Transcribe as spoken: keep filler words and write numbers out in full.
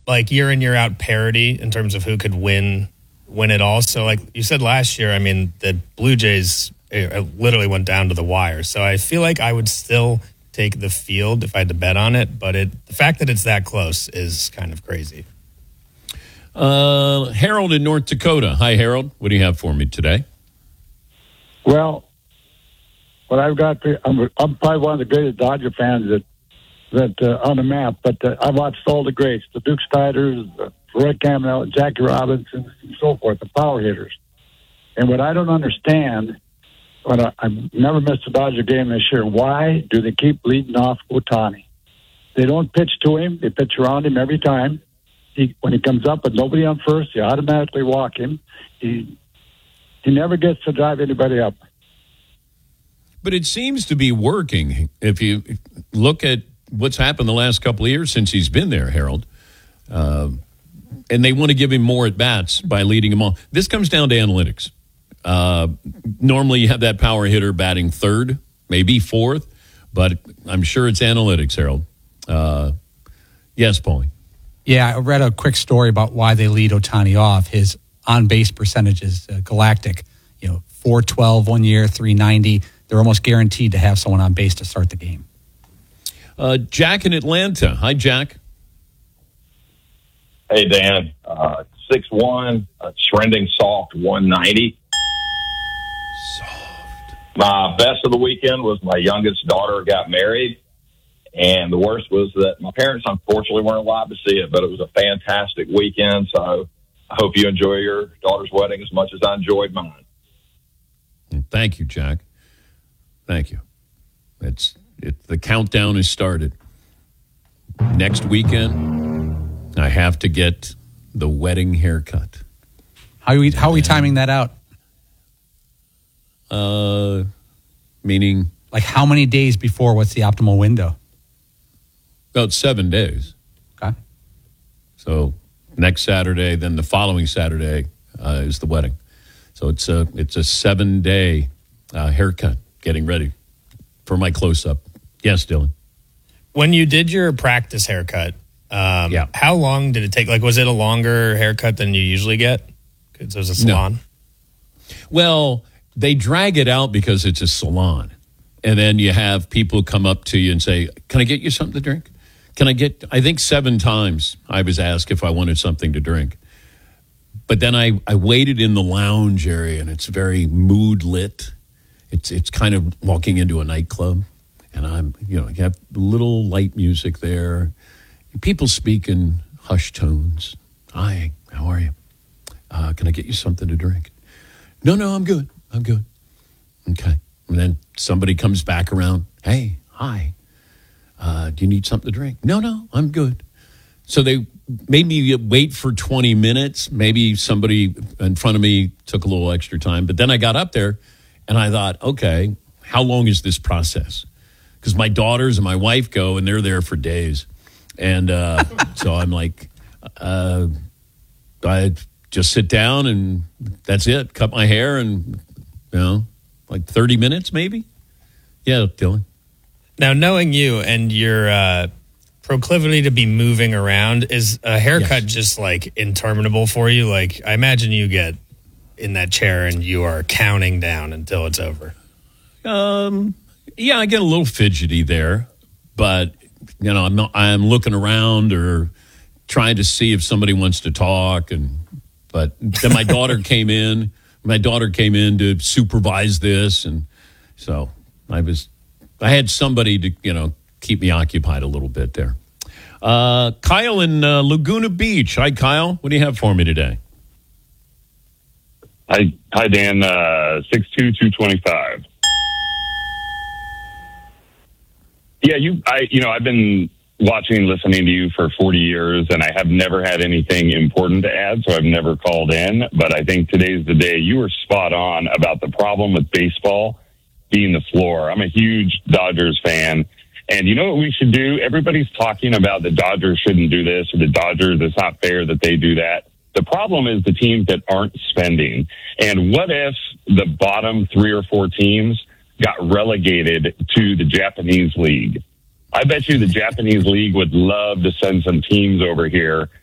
like year in, year out parity in terms of who could win win it all. So like you said last year, I mean, the Blue Jays it literally went down to the wire. So I feel like I would still take the field if I had to bet on it. But it, the fact that it's that close is kind of crazy. Uh, Harold in North Dakota. Hi, Harold. What do you have for me today? Well, what I've got, I'm, I'm probably one of the greatest Dodger fans that that uh, on the map, but uh, I've watched all the greats, the Duke Stiders, the Roy Campanella, Jackie Robinson, and so forth, the power hitters. And what I don't understand, when I, I've never missed a Dodger game this year, why do they keep leading off Ohtani? They don't pitch to him. They pitch around him every time. He, when he comes up with nobody on first, they automatically walk him. He he never gets to drive anybody up. But it seems to be working. If you look at what's happened the last couple of years since he's been there, Harold, uh, and they want to give him more at-bats by leading him on. This comes down to analytics. Uh, normally you have that power hitter batting third, maybe fourth, but I'm sure it's analytics, Harold. Uh, yes, Paulie. Yeah, I read a quick story about why they lead Ohtani off. His on-base percentage is uh, galactic. You know, four twelve one year, three ninety. They're almost guaranteed to have someone on base to start the game. Uh, Jack in Atlanta. Hi, Jack. Hey, Dan. Uh, six one, uh, trending soft one ninety. Soft. My best of the weekend was my youngest daughter got married. And the worst was that my parents, unfortunately, weren't allowed to see it, but it was a fantastic weekend. So I hope you enjoy your daughter's wedding as much as I enjoyed mine. Thank you, Jack. Thank you. It's it, the countdown has started. Next weekend, I have to get the wedding haircut. How are we, how are we timing that out? Uh, meaning? Like how many days before? What's the optimal window? About seven days. Okay. So next Saturday, then the following Saturday uh, is the wedding. So it's a it's a seven day uh, haircut. Getting ready for my close up. Yes, Dylan. When you did your practice haircut, um, yeah. how long did it take? Like, was it a longer haircut than you usually get? Because it was a salon. No. Well, they drag it out because it's a salon. And then you have people come up to you and say, can I get you something to drink? Can I get, I think seven times I was asked if I wanted something to drink. But then I, I waited in the lounge area, and it's very mood lit. It's it's kind of walking into a nightclub. And I'm, you know, you have little light music there. People speak in hushed tones. Hi, how are you? Uh, can I get you something to drink? No, no, I'm good. I'm good. Okay. And then somebody comes back around. Hey, hi. Uh, do you need something to drink? No, no, I'm good. So they made me wait for twenty minutes. Maybe somebody in front of me took a little extra time. But then I got up there and I thought, okay, how long is this process? Because my daughters and my wife go and they're there for days. And uh, so I'm like, uh, I just sit down and that's it. Cut my hair and, you know, like thirty minutes maybe? Yeah, Dylan. Now, knowing you and your uh, proclivity to be moving around, is a haircut yes. just like interminable for you? Like, I imagine you get in that chair and you are counting down until it's over. Um, yeah, I get a little fidgety there, but you know, I'm not, I'm looking around or trying to see if somebody wants to talk, and but then my daughter came in. My daughter came in to supervise this, and so I was, I had somebody to, you know, keep me occupied a little bit there. Uh, Kyle in uh, Laguna Beach. Hi, Kyle. What do you have for me today? Hi, hi, Dan. Uh, six two, two twenty-five. Yeah, you. I, you know, I've been watching and listening to you for forty years, and I have never had anything important to add, so I've never called in. But I think today's the day. You were spot on about the problem with baseball being the floor. I'm a huge Dodgers fan, and you know what we should do? Everybody's talking about the Dodgers shouldn't do this, or the Dodgers, it's not fair that they do that. The problem is the teams that aren't spending. And what if the bottom three or four teams got relegated to the Japanese league? I bet you the Japanese league would love to send some teams over here